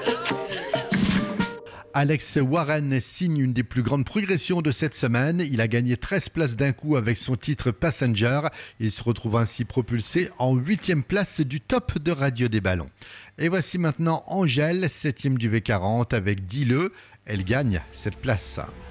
Alex Warren signe une des plus grandes progressions de cette semaine. Il a gagné 13 places d'un coup avec son titre Passenger. Il se retrouve ainsi propulsé en 8e place du top de Radio des Ballons. Et voici maintenant Angèle, 7e du V40 avec Dis-le. Elle gagne cette place.